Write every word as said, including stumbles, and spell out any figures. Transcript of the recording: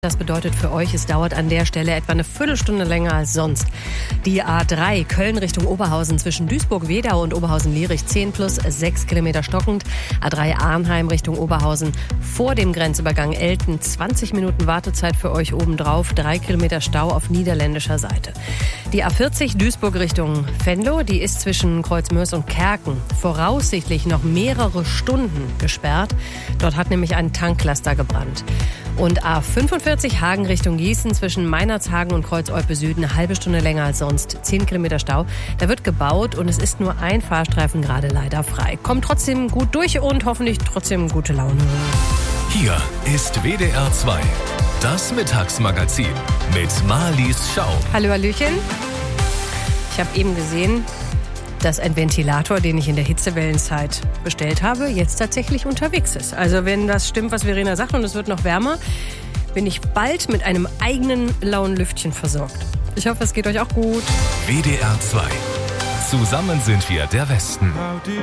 Das bedeutet für euch, es dauert an der Stelle etwa eine Viertelstunde länger als sonst. Die A drei Köln Richtung Oberhausen zwischen Duisburg-Wedau und Oberhausen-Lierich zehn plus sechs Kilometer stockend. A drei Arnheim Richtung Oberhausen vor dem Grenzübergang Elten zwanzig Minuten Wartezeit für euch obendrauf. drei Kilometer Stau auf niederländischer Seite. Die A vierzig Duisburg Richtung Venlo, die ist zwischen Kreuzmörs und Kerken voraussichtlich noch mehrere Stunden gesperrt. Dort hat nämlich ein Tanklaster gebrannt. Und A fünfundvierzig Hagen Richtung Gießen zwischen Meinerzhagen und Kreuz-Olpe Süden eine halbe Stunde länger als sonst. zehn Kilometer Stau. Da wird gebaut und es ist nur ein Fahrstreifen gerade leider frei. Kommt trotzdem gut durch und hoffentlich trotzdem gute Laune. Hier ist W D R zwei, das Mittagsmagazin mit Marlies Schau. Hallo, hallöchen. Ich habe eben gesehen, dass ein Ventilator, den ich in der Hitzewellenzeit bestellt habe, jetzt tatsächlich unterwegs ist. Also wenn das stimmt, was Verena sagt und es wird noch wärmer, bin ich bald mit einem eigenen lauen Lüftchen versorgt. Ich hoffe, es geht euch auch gut. W D R zwei. Zusammen sind wir der Westen.